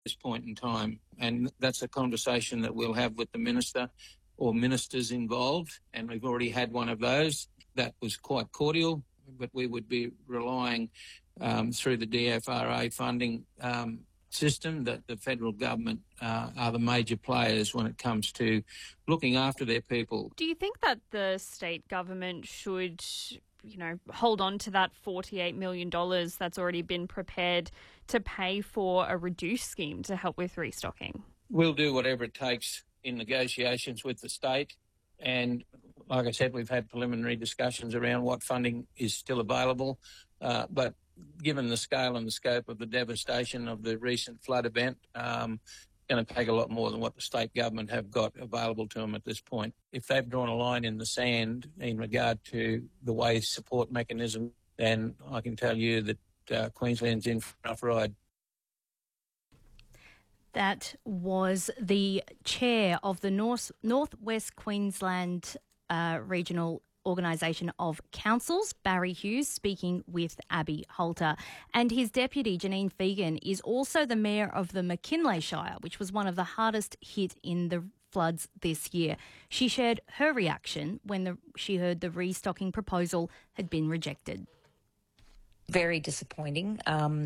this point in time. And that's a conversation that we'll have with the minister or ministers involved. And we've already had one of those. That was quite cordial, but we would be relying through the DFRA funding system that the federal government are the major players when it comes to looking after their people. Do you think that the state government should, hold on to that $48 million that's already been prepared to pay for a reduced scheme to help with restocking? We'll do whatever it takes in negotiations with the state. And like I said, we've had preliminary discussions around what funding is still available. But given the scale and the scope of the devastation of the recent flood event, going to take a lot more than what the state government have got available to them at this point. If they've drawn a line in the sand in regard to the waste support mechanism, then I can tell you that Queensland's in for a rough ride. That was the chair of the Northwest Queensland Regional Organisation of Councils, Barry Hughes, speaking with Abby Holter. And his deputy, Janine Fegan, is also the mayor of the McKinley Shire, which was one of the hardest hit in the floods this year. She shared her reaction when she heard the restocking proposal had been rejected. Very disappointing.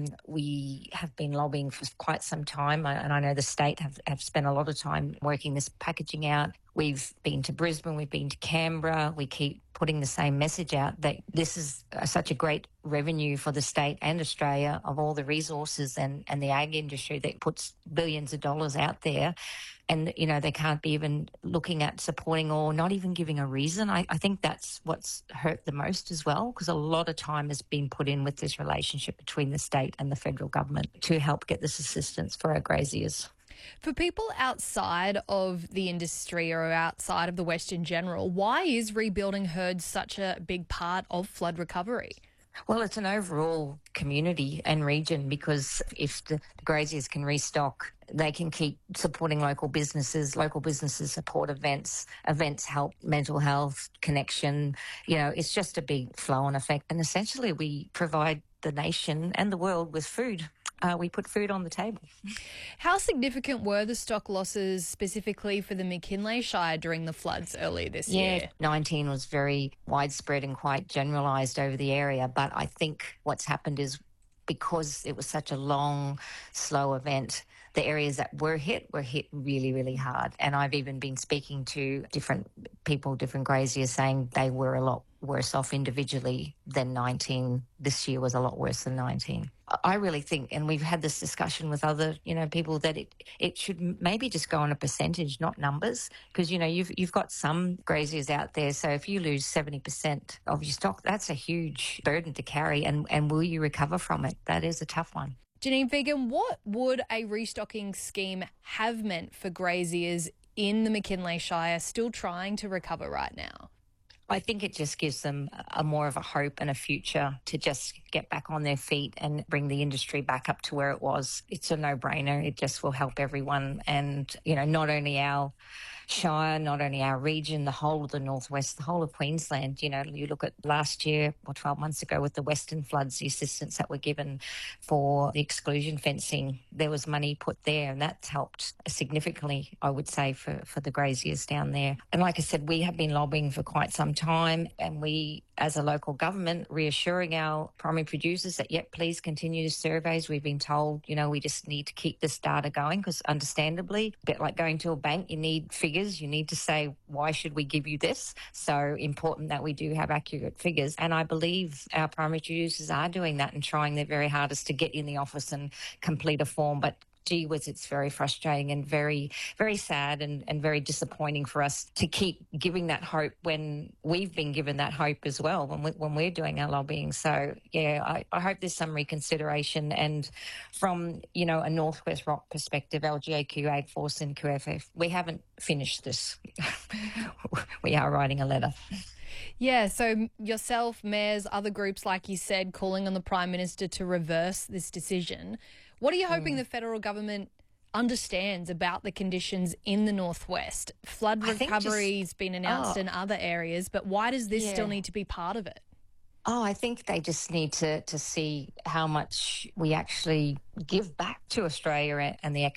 We have been lobbying for quite some time, and I know the state have spent a lot of time working this packaging out. We've been to Brisbane, we've been to Canberra. We keep putting the same message out that this is such a great revenue for the state and Australia of all the resources and the ag industry that puts billions of dollars out there. And, they can't be even looking at supporting or not even giving a reason. I think that's what's hurt the most as well, because a lot of time has been put in with this relationship between the state and the federal government to help get this assistance for our graziers. For people outside of the industry or outside of the West in general, why is rebuilding herds such a big part of flood recovery? Well, it's an overall community and region, because if the graziers can restock, they can keep supporting local businesses. Local businesses support events. Events help mental health, connection. It's just a big flow-on effect. And essentially we provide the nation and the world with food. We put food on the table. How significant were the stock losses specifically for the McKinley Shire during the floods earlier this year? 19 was very widespread and quite generalised over the area. But I think what's happened is because it was such a long, slow event, the areas that were hit really, really hard. And I've even been speaking to different people, different graziers, saying they were a lot worse off individually than 19. This year was a lot worse than 19. I really think, and we've had this discussion with other, people, that it should maybe just go on a percentage, not numbers, because, you've got some graziers out there. So if you lose 70% of your stock, that's a huge burden to carry. And will you recover from it? That is a tough one. Janine Fegan, what would a restocking scheme have meant for graziers in the McKinley Shire still trying to recover right now? I think it just gives them a more of a hope and a future to just get back on their feet and bring the industry back up to where it was. It's a no-brainer. It just will help everyone. And, not only our Shire, not only our region, the whole of the Northwest, the whole of Queensland. You look at last year or 12 months ago with the Western floods, the assistance that were given for the exclusion fencing, there was money put there, and that's helped significantly, I would say, for the graziers down there. And like I said, we have been lobbying for quite some time, and we, as a local government, reassuring our primary producers that, please continue the surveys. We've been told, we just need to keep this data going, because understandably, a bit like going to a bank, you need figures. You need to say, why should we give you this? So important that we do have accurate figures. And I believe our primary producers are doing that and trying their very hardest to get in the office and complete a form. But gee whiz, it's very frustrating and very, very sad and very disappointing for us to keep giving that hope when we've been given that hope as well when we're doing our lobbying. So, I hope there's some reconsideration. And from, a Northwest Rock perspective, LGAQ, Ag Force and QFF, we haven't finished this. We are writing a letter. Yeah, so yourself, mayors, other groups, like you said, calling on the Prime Minister to reverse this decision. What are you hoping the federal government understands about the conditions in the Northwest? Flood recovery has been announced in other areas, but why does this still need to be part of it? Oh, I think they just need to see how much we actually give back to Australia and the